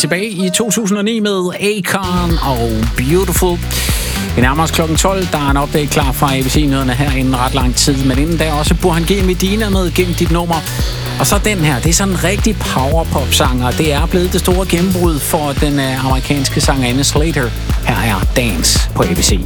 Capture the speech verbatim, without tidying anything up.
tilbage i to tusind og ni med Akon og Beautiful. Vi nærmer os klokken tolv. Der er en update klar fra A B C-nyhederne her inden ret lang tid. Men inden da også Burhan G. Medina med Gem dit nummer. Og så den her. Det er sådan en rigtig powerpop-sanger. Det er blevet det store gennembrud for den amerikanske sangerinde Slater. Her er Dance på A B C.